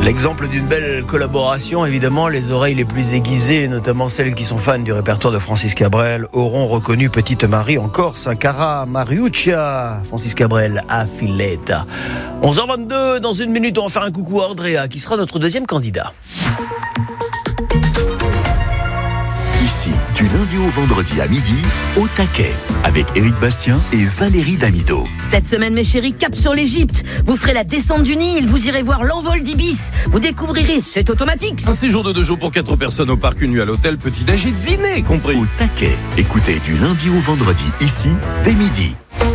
L'exemple d'une belle collaboration, évidemment, les oreilles les plus aiguisées, notamment celles qui sont fans du répertoire de Francis Cabrel, auront reconnu Petite Marie en Corse, un cara Mariuccia, Francis Cabrel à Filetta. 11h22, dans une minute, on va faire un coucou à Andrea, qui sera notre deuxième candidat. Ici, du lundi au vendredi à midi, au taquet, avec Éric Bastien et Valérie Damido. Cette semaine, mes chéris, cap sur l'Égypte. Vous ferez la descente du Nil, vous irez voir l'envol d'Ibis. Vous découvrirez, c'est automatique. Un séjour de 2 jours pour 4 personnes au parc, une nuit à l'hôtel, petit-déj et dîner compris. Au taquet, écoutez du lundi au vendredi, ici, dès midi.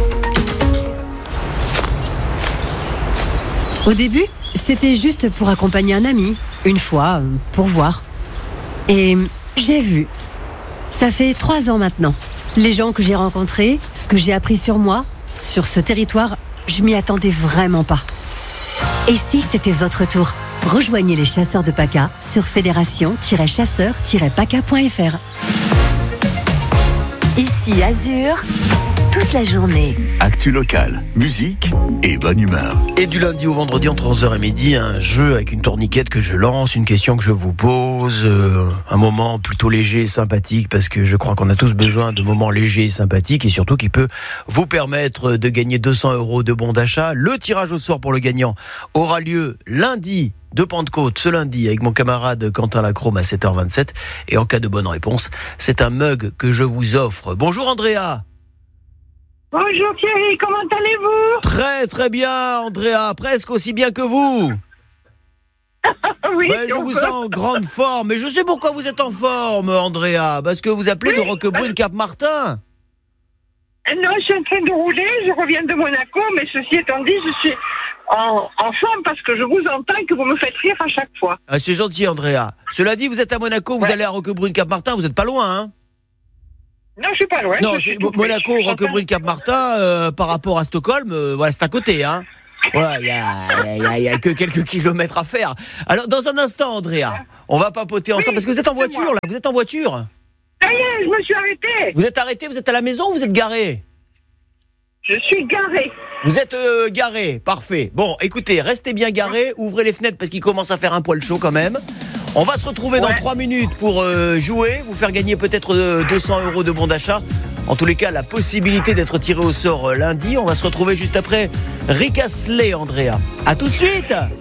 Au début, c'était juste pour accompagner un ami, une fois, pour voir. Et j'ai vu. Ça fait 3 ans maintenant. Les gens que j'ai rencontrés, ce que j'ai appris sur moi, sur ce territoire, je m'y attendais vraiment pas. Et si c'était votre tour ? Rejoignez les chasseurs de PACA sur fédération-chasseurs-paca.fr. Ici Azur, toute la journée. Actu local, musique et bonne humeur. Et du lundi au vendredi entre 11h et midi, un jeu avec une tourniquette que je lance, une question que je vous pose, un moment plutôt léger et sympathique parce que je crois qu'on a tous besoin de moments légers et sympathiques et surtout qui peut vous permettre de gagner 200 € de bons d'achat. Le tirage au sort pour le gagnant aura lieu lundi de Pentecôte, ce lundi, avec mon camarade Quentin Lacrome à 7h27. Et en cas de bonne réponse, c'est un mug que je vous offre. Bonjour Andrea. Bonjour Thierry, comment allez-vous ? Très très bien Andrea, presque aussi bien que vous. Oui, Ouais, je vous sens en grande forme, mais je sais pourquoi vous êtes en forme Andrea, parce que vous appelez de Roquebrune Cap-Martin. Non, je suis en train de rouler, je reviens de Monaco, mais ceci étant dit, je suis en forme parce que je vous entends et que vous me faites rire à chaque fois. Ah, c'est gentil Andrea. Cela dit, vous êtes à Monaco, vous allez à Roquebrune-Cap-Martin, vous n'êtes pas loin, hein ? Non, je suis pas loin. Non, Monaco, Roquebrune-Cap-Martin, par rapport à Stockholm, voilà, c'est à côté, hein. Voilà, il y a que quelques kilomètres à faire. Alors, dans un instant, Andrea, on va papoter ensemble, parce que vous êtes en voiture, là, vous êtes en voiture. Ça y est, je me suis arrêtée. Vous êtes arrêté, vous êtes à la maison ou vous êtes garé ? Je suis garée. Vous êtes garé, parfait. Bon, écoutez, restez bien garé, ouvrez les fenêtres parce qu'il commence à faire un poil chaud quand même. On va se retrouver dans 3 minutes pour jouer, vous faire gagner peut-être 200 € de bons d'achat. En tous les cas, la possibilité d'être tiré au sort lundi. On va se retrouver juste après Rick Astley, Andrea. À tout de suite.